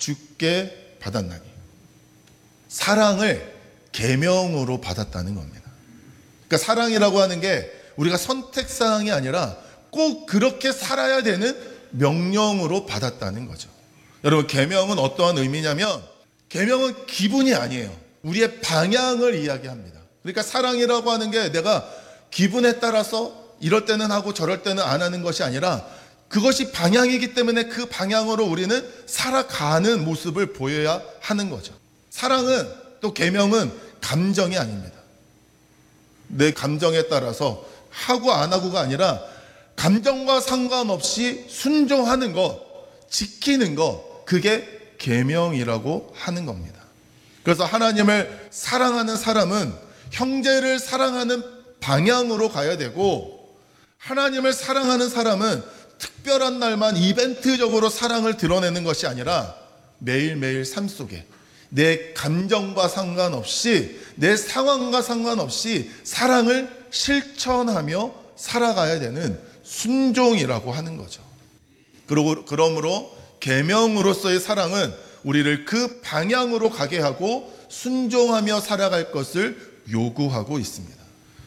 주께 받았나니. 사랑을 계명으로 받았다는 겁니다. 그러니까 사랑이라고 하는 게 우리가 선택사항이 아니라 꼭 그렇게 살아야 되는 명령으로 받았다는 거죠. 여러분, 계명은 어떠한 의미냐면 계명은 기분이 아니에요. 우리의 방향을 이야기합니다. 그러니까 사랑이라고 하는 게 내가 기분에 따라서 이럴 때는 하고 저럴 때는 안 하는 것이 아니라 그것이 방향이기 때문에 그 방향으로 우리는 살아가는 모습을 보여야 하는 거죠. 사랑은 또 계명은 감정이 아닙니다. 내 감정에 따라서 하고 안 하고가 아니라 감정과 상관없이 순종하는 것, 지키는 것, 그게 계명이라고 하는 겁니다. 그래서 하나님을 사랑하는 사람은 형제를 사랑하는 방향으로 가야 되고, 하나님을 사랑하는 사람은 특별한 날만 이벤트적으로 사랑을 드러내는 것이 아니라 매일매일 삶 속에 내 감정과 상관없이, 내 상황과 상관없이 사랑을 실천하며 살아가야 되는 순종이라고 하는 거죠. 그러므로 계명으로서의 사랑은 우리를 그 방향으로 가게 하고 순종하며 살아갈 것을 요구하고 있습니다.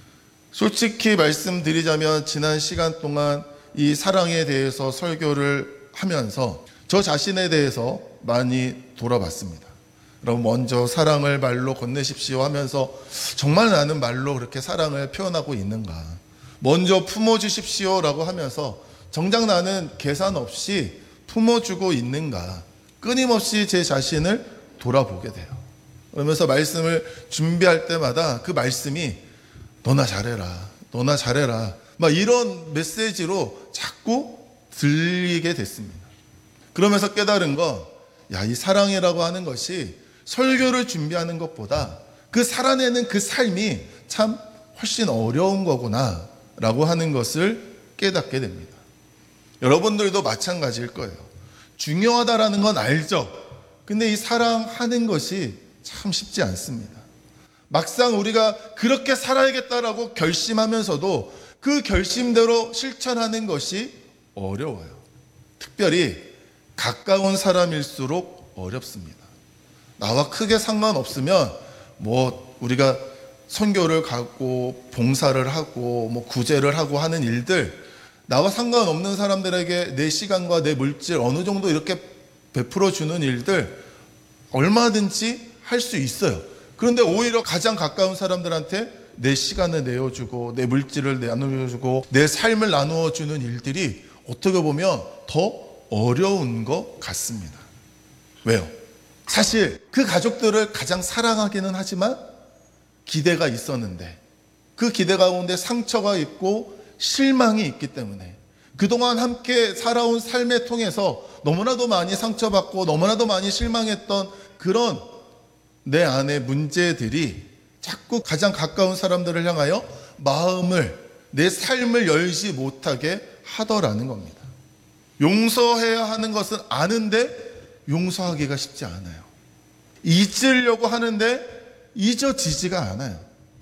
솔직히 말씀드리자면 지난 시간 동안 이 사랑에 대해서 설교를 하면서 저 자신에 대해서 많이 돌아봤습니다. 여러분, 먼저 사랑을 말로 건네십시오 하면서 정말 나는 말로 그렇게 사랑을 표현하고 있는가? 먼저 품어주십시오라고 하면서 정작 나는 계산 없이 품어주고 있는가? 끊임없이 제 자신을 돌아보게 돼요. 그러면서 말씀을 준비할 때마다 그 말씀이 너나 잘해라, 너나 잘해라, 막 이런 메시지로 자꾸 들리게 됐습니다. 그러면서 깨달은 건, 이 사랑이라고 하는 것이 설교를 준비하는 것보다 그 살아내는 그 삶이 참 훨씬 어려운 거구나 라고 하는 것을 깨닫게 됩니다. 여러분들도 마찬가지일 거예요. 중요하다라는 건 알죠. 근데 이 사랑하는 것이 참 쉽지 않습니다. 막상 우리가 그렇게 살아야겠다라고 결심하면서도 그 결심대로 실천하는 것이 어려워요. 특별히 가까운 사람일수록 어렵습니다. 나와 크게 상관없으면 우리가 선교를 가고 봉사를 하고 구제를 하고 하는 일들, 나와 상관없는 사람들에게 내 시간과 내 물질 어느 정도 이렇게 베풀어 주는 일들 얼마든지 할 수 있어요. 그런데 오히려 가장 가까운 사람들한테 내 시간을 내어주고 내 물질을 나누어주고 내 삶을 나누어주는 일들이 어떻게 보면 더 어려운 것 같습니다. 왜요? 사실 그 가족들을 가장 사랑하기는 하지만 기대가 있었는데 그 기대 가운데 상처가 있고 실망이 있기 때문에 그동안 함께 살아온 삶을 통해서 너무나도 많이 상처받고 너무나도 많이 실망했던 그런 내 안의 문제들이 자꾸 가장 가까운 사람들을 향하여 마음을, 내 삶을 열지 못하게 하더라는 겁니다. 용서해야 하는 것은 아는데 용서하기가 쉽지 않아요. 잊으려고 하는데 잊어지지가 않아요.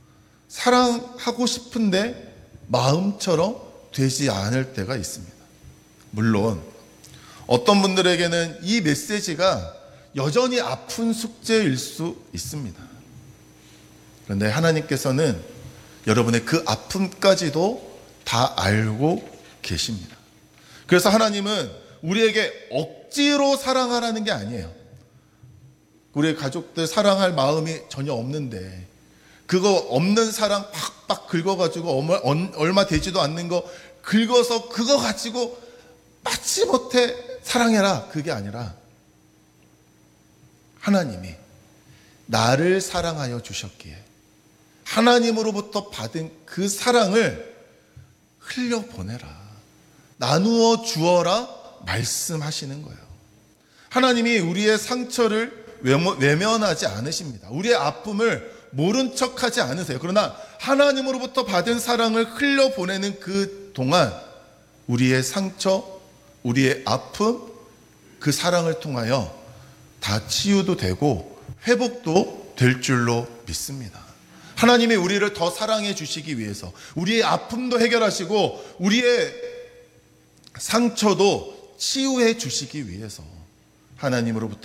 사랑하고 싶은데 마음처럼 되지 않을 때가 있습니다. 물론 어떤 분들에게는 이 메시지가 여전히 아픈 숙제일 수 있습니다. 그런데 하나님께서는 여러분의 그 아픔까지도 다 알고 계십니다. 그래서 하나님은 우리에게 억지로 사랑하라는 게 아니에요. 우리 가족들 사랑할 마음이 전혀 없는데 그거 없는 사랑 팍팍 긁어가지고 얼마 되지도 않는 거 긁어서 그거 가지고 마지못해 사랑해라, 그게 아니라 하나님이 나를 사랑하여 주셨기에 하나님으로부터 받은 그 사랑을 흘려보내라, 나누어 주어라 말씀하시는 거예요. 하나님이 우리의 상처를 외면하지 않으십니다. 우리의 아픔을 모른 척하지 않으세요. 그러나 하나님으로부터 받은 사랑을 흘려보내는 그 동안 우리의 상처, 우리의 아픔, 그 사랑을 통하여 다 치유도 되고 회복도 될 줄로 믿습니다. 하나님이 우리를 더 사랑해 주시기 위해서 우리의 아픔도 해결하시고 우리의 상처도 치유해 주시기 위해서 하나님으로부터